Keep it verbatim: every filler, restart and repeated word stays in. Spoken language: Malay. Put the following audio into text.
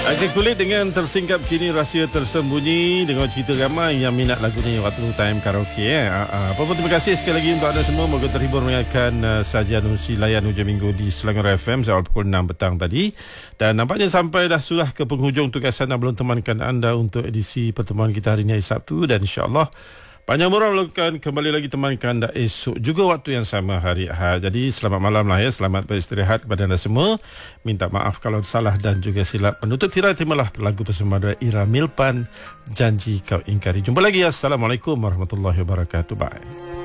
Akhir kulit dengan tersingkap kini rahsia tersembunyi dengan cerita ramai yang minat lagu ni waktu time karaoke eh. Apa pun terima kasih sekali lagi untuk anda semua. Moga terhibur mendengarkan uh, sajian usi layan hujung minggu di Selangor F M awal pukul enam petang tadi. Dan nampaknya sampai dah sudah ke penghujung tugasan belum temankan anda untuk edisi pertemuan kita hari ini hari Sabtu, dan insya-Allah panjang umur melakukan kembali lagi temankan anda esok juga waktu yang sama hari Ahad. Jadi selamat malam lah ya. Selamat beristirahat kepada anda semua. Minta maaf kalau salah dan juga silap. Penutup tirai terimalah lagu persembahan Ira Milpan, Janji Kau Ingkari. Jumpa lagi. Assalamualaikum warahmatullahi wabarakatuh. Bye.